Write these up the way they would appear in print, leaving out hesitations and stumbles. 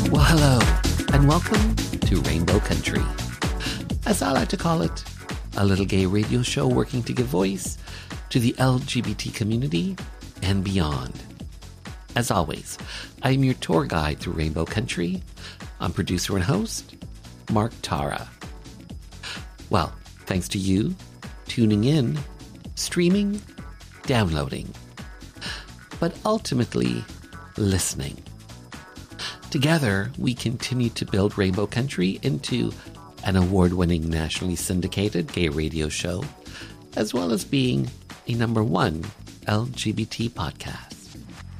Well, hello, and welcome to Rainbow Country. As I like to call it, a little gay radio show working to give voice to the LGBT community and beyond. As always, I am your tour guide through Rainbow Country. I'm producer and host, Mark Tara. Well, thanks to you tuning in, streaming, downloading, but ultimately listening. Together, we continue to build Rainbow Country into an award-winning nationally syndicated gay radio show, as well as being a #1 LGBT podcast.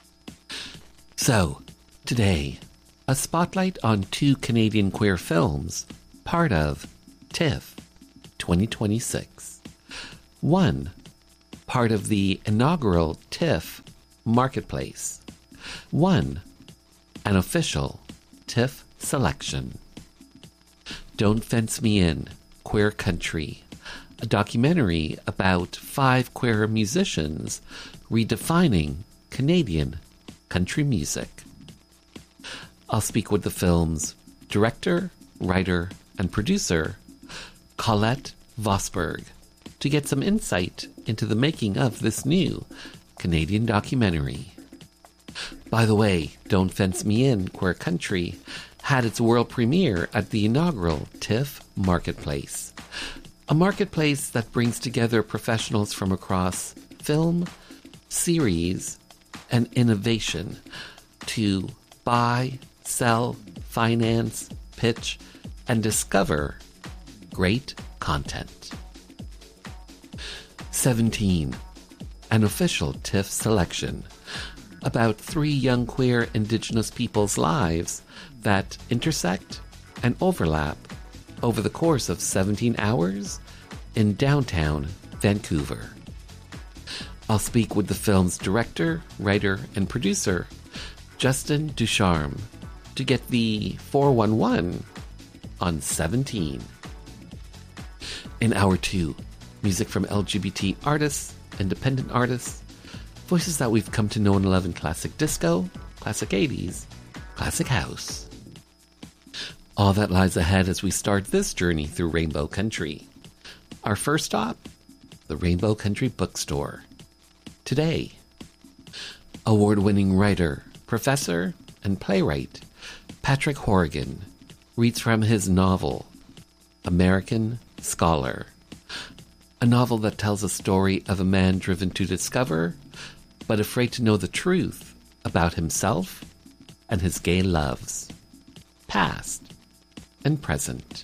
So, today, a spotlight on 2 Canadian queer films, part of TIFF 2026. One, part of the inaugural TIFF Marketplace. One, an official TIFF selection. Don't Fence Me In, Queer Country, a documentary about 5 queer musicians redefining Canadian country music. I'll speak with the film's director, writer, and producer, Colette Vosberg, to get some insight into the making of this new Canadian documentary. By the way, Don't Fence Me In, Queer Country had its world premiere at the inaugural TIFF Marketplace, a marketplace that brings together professionals from across film, series, and innovation to buy, sell, finance, pitch, and discover great content. 17. An official TIFF selection about 3 young queer Indigenous people's lives that intersect and overlap over the course of 17 hours in downtown Vancouver. I'll speak with the film's director, writer, and producer, Justin Ducharme, to get the 411 on 17. In Hour 2, music from LGBT artists, independent artists, voices that we've come to know and love in classic disco, classic 80s, classic house. All that lies ahead as we start this journey through Rainbow Country. Our first stop, the Rainbow Country Bookstore. Today, award-winning writer, professor, and playwright Patrick Horrigan reads from his novel, American Scholar, a novel that tells a story of a man driven to discover, but afraid to know the truth about himself and his gay loves, past and present.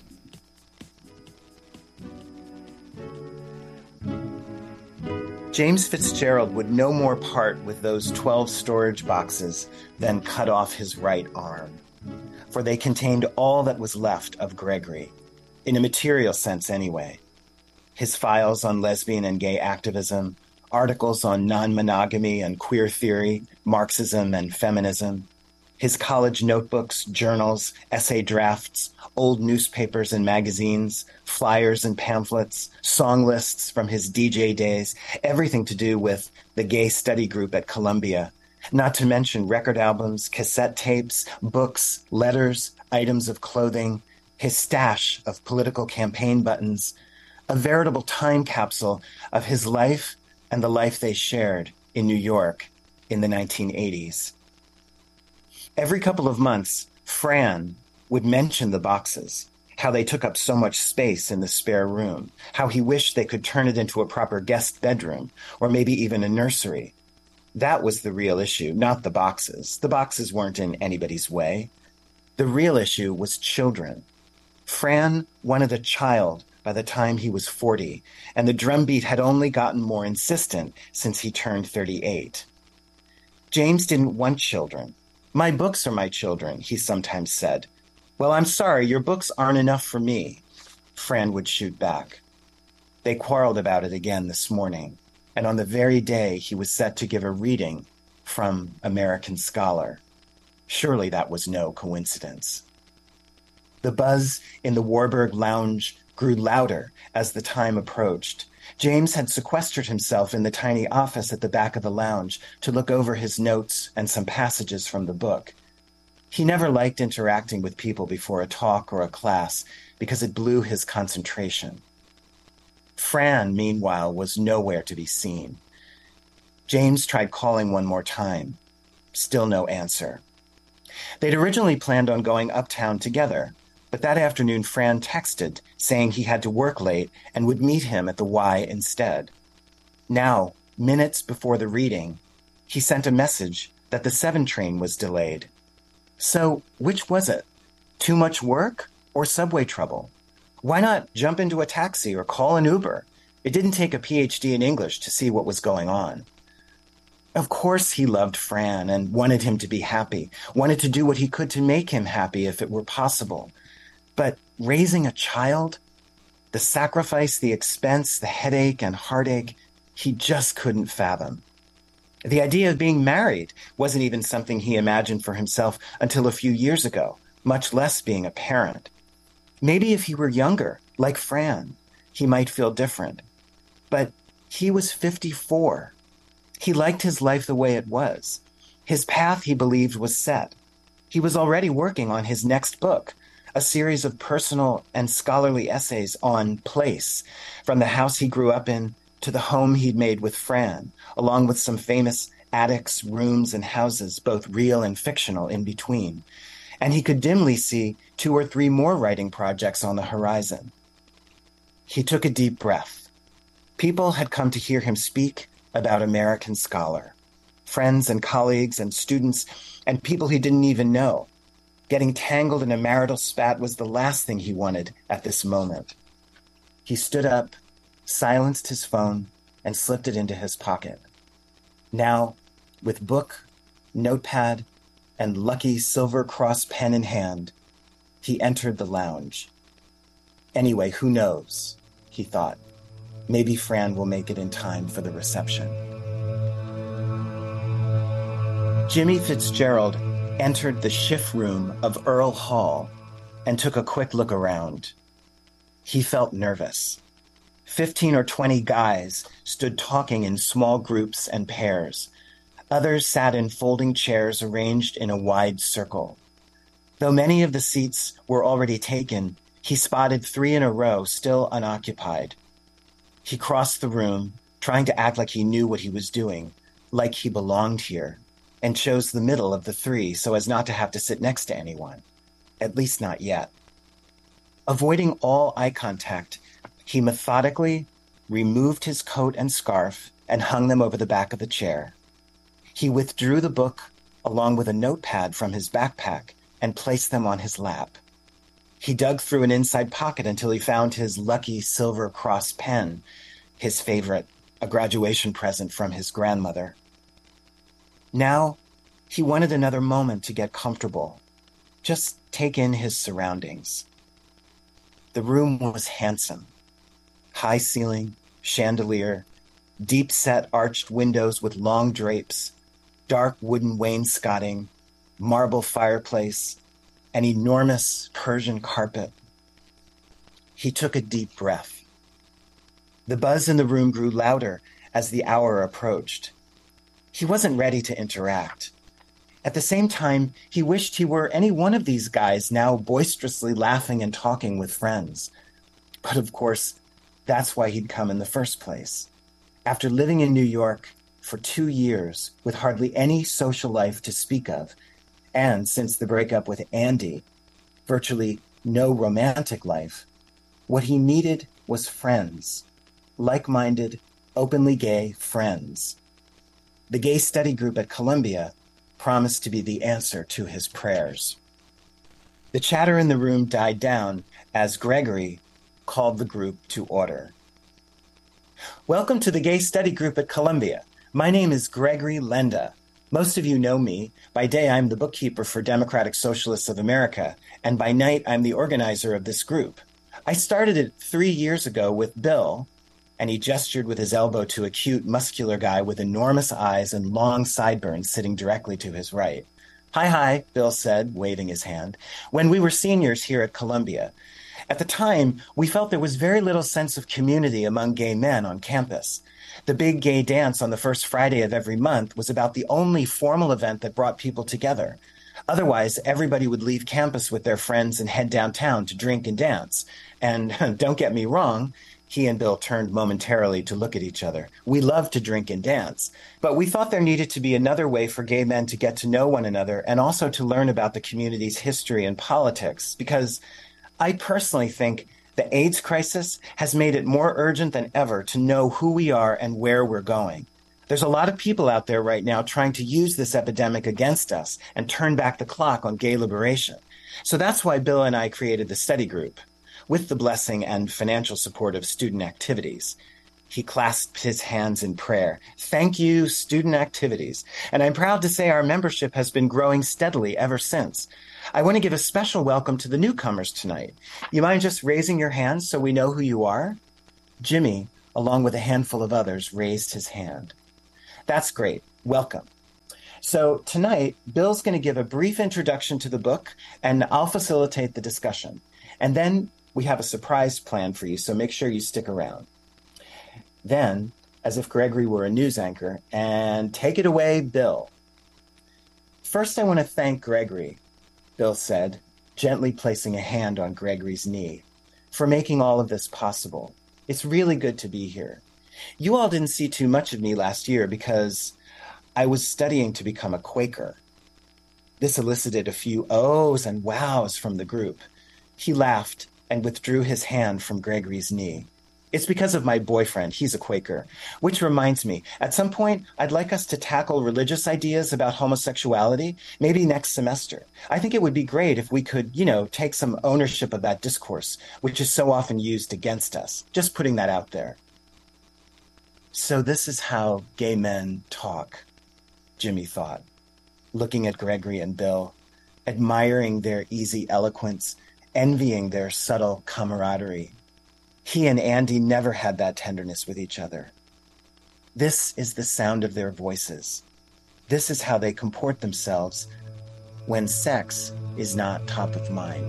James Fitzgerald would no more part with those 12 storage boxes than cut off his right arm, for they contained all that was left of Gregory, in a material sense anyway. His files on lesbian and gay activism, articles on non-monogamy and queer theory, Marxism and feminism, his college notebooks, journals, essay drafts, old newspapers and magazines, flyers and pamphlets, song lists from his DJ days, everything to do with the gay study group at Columbia, not to mention record albums, cassette tapes, books, letters, items of clothing, his stash of political campaign buttons, a veritable time capsule of his life and the life they shared in New York in the 1980s. Every couple of months, Fran would mention the boxes, how they took up so much space in the spare room, how he wished they could turn it into a proper guest bedroom, or maybe even a nursery. That was the real issue, not the boxes. The boxes weren't in anybody's way. The real issue was children. Fran wanted a child by the time he was 40, and the drumbeat had only gotten more insistent since he turned 38. James didn't want children. "My books are my children," he sometimes said. "Well, I'm sorry, your books aren't enough for me," Fran would shoot back. They quarreled about it again this morning, and on the very day he was set to give a reading from American Scholar. Surely that was no coincidence. The buzz in the Warburg Lounge grew louder as the time approached. James had sequestered himself in the tiny office at the back of the lounge to look over his notes and some passages from the book. He never liked interacting with people before a talk or a class because it blew his concentration. Fran, meanwhile, was nowhere to be seen. James tried calling one more time. Still no answer. They'd originally planned on going uptown together, but that afternoon Fran texted saying he had to work late and would meet him at the Y instead. Now, minutes before the reading, he sent a message that the 7 train was delayed. So, which was it? Too much work or subway trouble? Why not jump into a taxi or call an Uber? It didn't take a PhD in English to see what was going on. Of course he loved Fran and wanted him to be happy, wanted to do what he could to make him happy if it were possible. But raising a child, the sacrifice, the expense, the headache and heartache, he just couldn't fathom. The idea of being married wasn't even something he imagined for himself until a few years ago, much less being a parent. Maybe if he were younger, like Fran, he might feel different. But he was 54. He liked his life the way it was. His path, he believed, was set. He was already working on his next book, a series of personal and scholarly essays on place, from the house he grew up in to the home he'd made with Fran, along with some famous attics, rooms, and houses, both real and fictional, in between. And he could dimly see 2 or 3 more writing projects on the horizon. He took a deep breath. People had come to hear him speak about American Scholar. Friends and colleagues and students and people he didn't even know. Getting tangled in a marital spat was the last thing he wanted at this moment. He stood up, silenced his phone, and slipped it into his pocket. Now, with book, notepad, and lucky silver cross pen in hand, he entered the lounge. Anyway, who knows, he thought. Maybe Fran will make it in time for the reception. Jimmy Fitzgerald entered the shift room of Earl Hall and took a quick look around. He felt nervous. 15 or 20 guys stood talking in small groups and pairs. Others sat in folding chairs arranged in a wide circle. Though many of the seats were already taken, he spotted 3 in a row still unoccupied. He crossed the room, trying to act like he knew what he was doing, like he belonged here, and chose the middle of the 3 so as not to have to sit next to anyone, at least not yet. Avoiding all eye contact, he methodically removed his coat and scarf and hung them over the back of the chair. He withdrew the book along with a notepad from his backpack and placed them on his lap. He dug through an inside pocket until he found his lucky silver cross pen, his favorite, a graduation present from his grandmother. Now, he wanted another moment to get comfortable, just take in his surroundings. The room was handsome. High ceiling, chandelier, deep-set arched windows with long drapes, dark wooden wainscoting, marble fireplace, an enormous Persian carpet. He took a deep breath. The buzz in the room grew louder as the hour approached. He wasn't ready to interact. At the same time, he wished he were any one of these guys now boisterously laughing and talking with friends. But of course, that's why he'd come in the first place. After living in New York for 2 years with hardly any social life to speak of, and since the breakup with Andy, virtually no romantic life, what he needed was friends, like-minded, openly gay friends. The gay study group at Columbia promised to be the answer to his prayers. The chatter in the room died down as Gregory called the group to order. Welcome to the gay study group at Columbia. My name is Gregory Lenda. Most of you know me. By day, I'm the bookkeeper for Democratic Socialists of America, and by night, I'm the organizer of this group. I started it 3 years ago with Bill, and he gestured with his elbow to a cute, muscular guy with enormous eyes and long sideburns sitting directly to his right. Hi, Bill said, waving his hand. When we were seniors here at Columbia. At the time, we felt there was very little sense of community among gay men on campus. The big gay dance on the first Friday of every month was about the only formal event that brought people together. Otherwise, everybody would leave campus with their friends and head downtown to drink and dance. And don't get me wrong, he and Bill turned momentarily to look at each other. We love to drink and dance, but we thought there needed to be another way for gay men to get to know one another and also to learn about the community's history and politics, because I personally think the AIDS crisis has made it more urgent than ever to know who we are and where we're going. There's a lot of people out there right now trying to use this epidemic against us and turn back the clock on gay liberation. So that's why Bill and I created the study group, with the blessing and financial support of student activities. He clasped his hands in prayer. Thank you, student activities. And I'm proud to say our membership has been growing steadily ever since. I want to give a special welcome to the newcomers tonight. You mind just raising your hands so we know who you are? Jimmy, along with a handful of others, raised his hand. That's great. Welcome. So tonight, Bill's going to give a brief introduction to the book, and I'll facilitate the discussion. And then we have a surprise planned for you, so make sure you stick around. Then, as if Gregory were a news anchor, and take it away, Bill. First, I want to thank Gregory, Bill said, gently placing a hand on Gregory's knee, for making all of this possible. It's really good to be here. You all didn't see too much of me last year because I was studying to become a Quaker. This elicited a few ohs and wows from the group. He laughed and withdrew his hand from Gregory's knee. It's because of my boyfriend. He's a Quaker. Which reminds me, at some point, I'd like us to tackle religious ideas about homosexuality, maybe next semester. I think it would be great if we could, take some ownership of that discourse, which is so often used against us. Just putting that out there. So this is how gay men talk, Jimmy thought, looking at Gregory and Bill, admiring their easy eloquence, envying their subtle camaraderie. He and Andy never had that tenderness with each other. This is the sound of their voices. This is how they comport themselves when sex is not top of mind.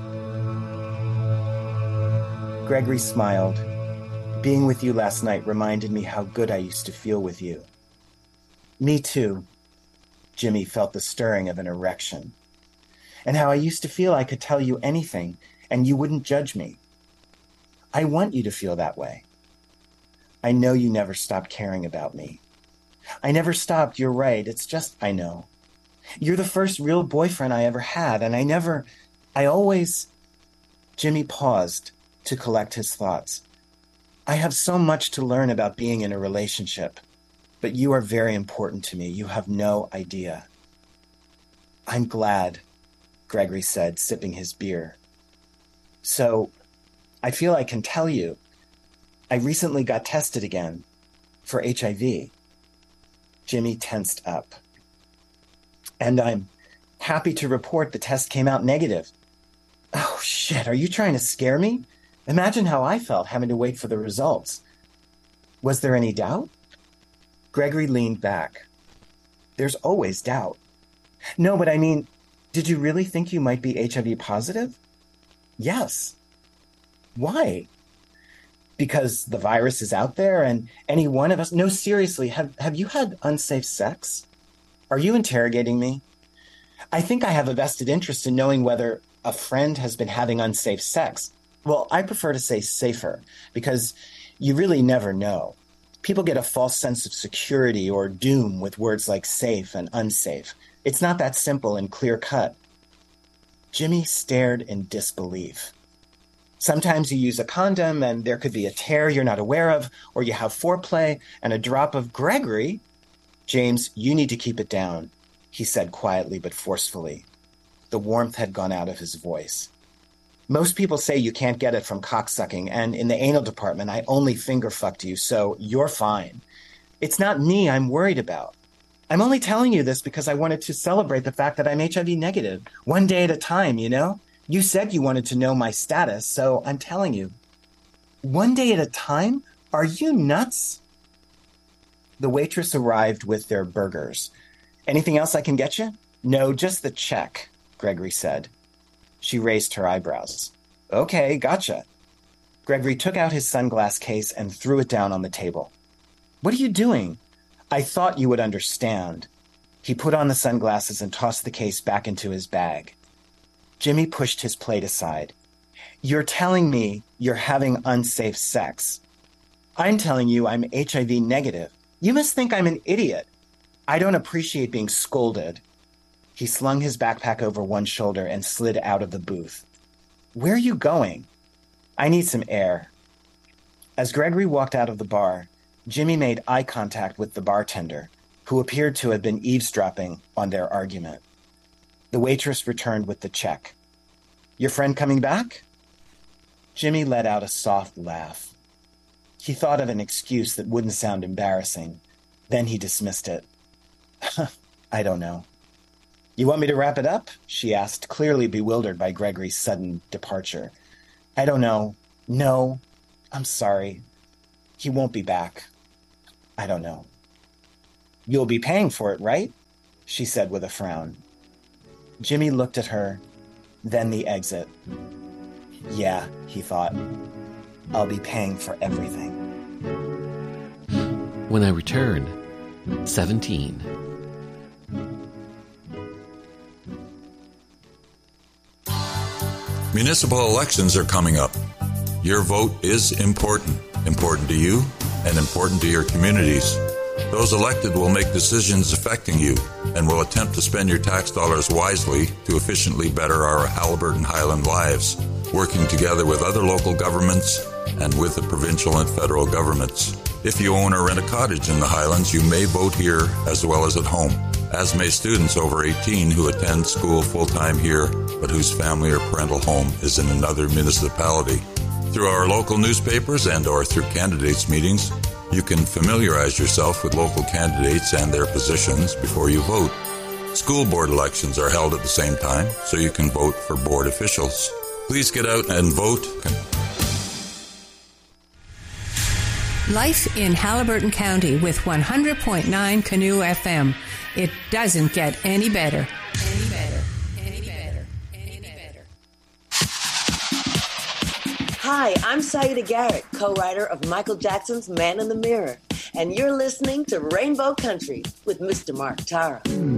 Gregory smiled. Being with you last night reminded me how good I used to feel with you. Me too. Jimmy felt the stirring of an erection. And how I used to feel I could tell you anything and you wouldn't judge me. I want you to feel that way. I know you never stopped caring about me. I never stopped, you're right, it's just I know. You're the first real boyfriend I ever had, and Jimmy paused to collect his thoughts. I have so much to learn about being in a relationship, but you are very important to me. You have no idea. I'm glad, Gregory said, sipping his beer. So, I feel I can tell you, I recently got tested again for HIV. Jimmy tensed up. And I'm happy to report the test came out negative. Oh, shit, are you trying to scare me? Imagine how I felt having to wait for the results. Was there any doubt? Gregory leaned back. There's always doubt. No, but I mean, did you really think you might be HIV positive? Yes. Why? Because the virus is out there and any one of us... No, seriously, have you had unsafe sex? Are you interrogating me? I think I have a vested interest in knowing whether a friend has been having unsafe sex. Well, I prefer to say safer, because you really never know. People get a false sense of security or doom with words like safe and unsafe. It's not that simple and clear-cut. Jimmy stared in disbelief. Sometimes you use a condom and there could be a tear you're not aware of, or you have foreplay and a drop of Gregory. James, you need to keep it down, he said quietly but forcefully. The warmth had gone out of his voice. Most people say you can't get it from cocksucking, and in the anal department, I only finger fucked you, so you're fine. It's not me I'm worried about. I'm only telling you this because I wanted to celebrate the fact that I'm HIV negative, one day at a time, you know? You said you wanted to know my status, so I'm telling you. One day at a time? Are you nuts? The waitress arrived with their burgers. Anything else I can get you? No, just the check, Gregory said. She raised her eyebrows. Okay, gotcha. Gregory took out his sunglass case and threw it down on the table. What are you doing? I thought you would understand. He put on the sunglasses and tossed the case back into his bag. Jimmy pushed his plate aside. You're telling me you're having unsafe sex. I'm telling you I'm HIV negative. You must think I'm an idiot. I don't appreciate being scolded. He slung his backpack over one shoulder and slid out of the booth. Where are you going? I need some air. As Gregory walked out of the bar, Jimmy made eye contact with the bartender, who appeared to have been eavesdropping on their argument. The waitress returned with the check. Your friend coming back? Jimmy let out a soft laugh. He thought of an excuse that wouldn't sound embarrassing. Then he dismissed it. I don't know. You want me to wrap it up? She asked, clearly bewildered by Gregory's sudden departure. I don't know. No, I'm sorry. He won't be back. I don't know. You'll be paying for it, right? She said with a frown. Jimmy looked at her, then the exit. Yeah, he thought. I'll be paying for everything. When I return, 17. Municipal elections are coming up. Your vote is important. Important to you and important to your communities. Those elected will make decisions affecting you and will attempt to spend your tax dollars wisely to efficiently better our Haliburton Highland lives, working together with other local governments and with the provincial and federal governments. If you own or rent a cottage in the Highlands, you may vote here as well as at home, as may students over 18 who attend school full-time here, but whose family or parental home is in another municipality. Through our local newspapers and or through candidates' meetings, you can familiarize yourself with local candidates and their positions before you vote. School board elections are held at the same time, so you can vote for board officials. Please get out and vote. Life in Haliburton County with 100.9 Canoe FM. It doesn't get any better. Any better. Any better. Any better. Hi, I'm Saida Garrett, co-writer of Michael Jackson's Man in the Mirror, and you're listening to Rainbow Country with Mr. Mark Tara.